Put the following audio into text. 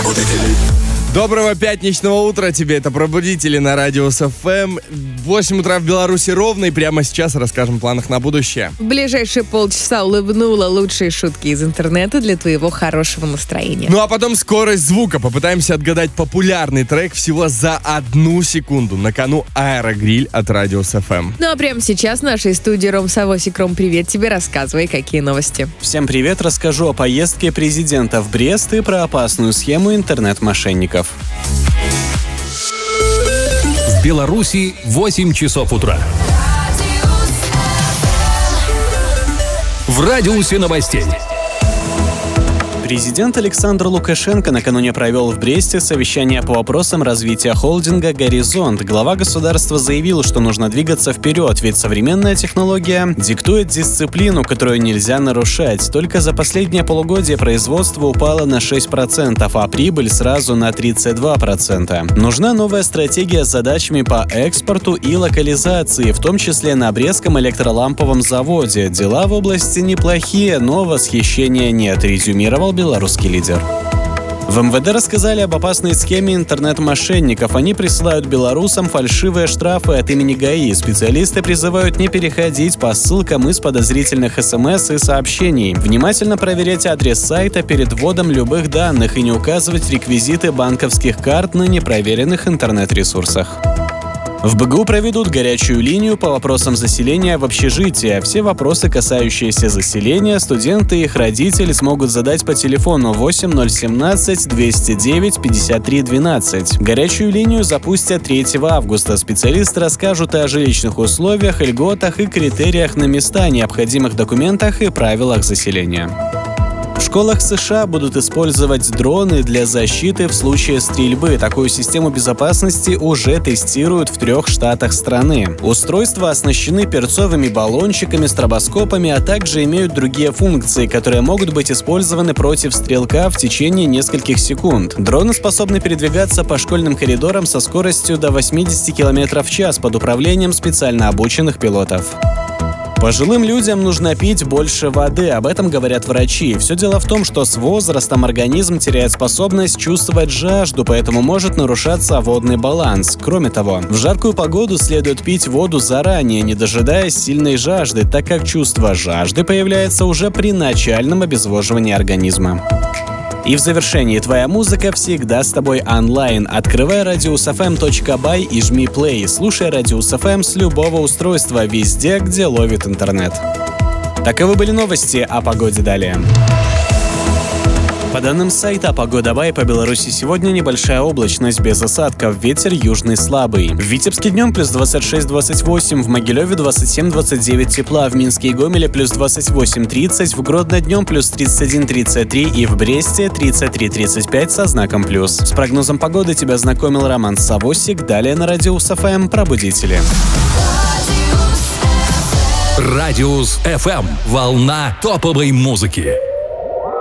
Пробудители. Доброго пятничного утра тебе, это «Пробудители» на радио СФМ. 8 утра в Беларуси ровно, и прямо сейчас расскажем о планах на будущее. В ближайшие полчаса улыбнула лучшие шутки из интернета для твоего хорошего настроения. Ну а потом скорость звука. Попытаемся отгадать популярный трек всего за 1 секунду. На кону аэрогриль от радио СФМ. Ну а прямо сейчас в нашей студии Ром Савосик. Ром, привет тебе, рассказывай, какие новости. Всем привет, расскажу о поездке президента в Брест и про опасную схему интернет-мошенников. В Беларуси 8 часов утра. В радиусе новостей. Президент Александр Лукашенко накануне провел в Бресте совещание по вопросам развития холдинга «Горизонт». Глава государства заявил, что нужно двигаться вперед, ведь современная технология диктует дисциплину, которую нельзя нарушать. Только за последнее полугодие производство упало на 6%, а прибыль сразу на 32%. Нужна новая стратегия с задачами по экспорту и локализации, в том числе на Брестском электроламповом заводе. Дела в области неплохие, но восхищения нет, резюмировал белорусский лидер. В МВД рассказали об опасной схеме интернет-мошенников. Они присылают белорусам фальшивые штрафы от имени ГАИ. Специалисты призывают не переходить по ссылкам из подозрительных СМС и сообщений. Внимательно проверять адрес сайта перед вводом любых данных и не указывать реквизиты банковских карт на непроверенных интернет-ресурсах. В БГУ проведут горячую линию по вопросам заселения в общежитие. Все вопросы, касающиеся заселения, студенты и их родители смогут задать по телефону 8017 209 53 12. Горячую линию запустят 3 августа. Специалисты расскажут о жилищных условиях, льготах и критериях на места, необходимых документах и правилах заселения. В школах США будут использовать дроны для защиты в случае стрельбы. Такую систему безопасности уже тестируют в 3 штатах страны. Устройства оснащены перцовыми баллончиками, стробоскопами, а также имеют другие функции, которые могут быть использованы против стрелка в течение нескольких секунд. Дроны способны передвигаться по школьным коридорам со скоростью до 80 км в час под управлением специально обученных пилотов. Пожилым людям нужно пить больше воды, об этом говорят врачи. Все дело в том, что с возрастом организм теряет способность чувствовать жажду, поэтому может нарушаться водный баланс. Кроме того, в жаркую погоду следует пить воду заранее, не дожидаясь сильной жажды, так как чувство жажды появляется уже при начальном обезвоживании организма. И в завершении твоя музыка всегда с тобой онлайн. Открывай radiusfm.by и жми play. Слушай Радиус ФМ с любого устройства везде, где ловит интернет. Таковы были новости, о погоде далее. По данным сайта Погода.бай, по Беларуси сегодня небольшая облачность без осадков, ветер южный слабый. В Витебске днем плюс 26-28, в Могилеве 27-29 тепла, в Минске и Гомеле плюс 28-30, в Гродно днем плюс 31-33 и в Бресте 33-35 со знаком плюс. С прогнозом погоды тебя знакомил Роман Савосик, далее на Радиус ФМ «Пробудители». Радиус ФМ. Волна топовой музыки.